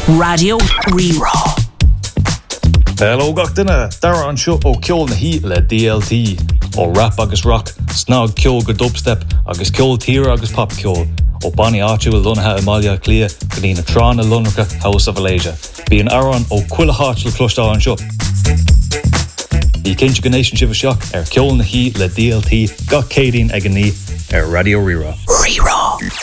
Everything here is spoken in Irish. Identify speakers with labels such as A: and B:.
A: Radio Rerá.
B: Hello gach duine, dara an seo ó ceol na hí le DLT, ó rap agus rock, snog ceol go dubstep, agus ceol tíre agus pop ceol, ó Bonnie áitiú lunathe Amalia Clia, go dtí na trán na lunracha House of Alasia. Bí an aran ó cuila háit le clostá an seo. Bhí cinse go nation sibh seach ceol na hí le DLT gach cédín ag an ní Radio Rerá.
A: Rerá.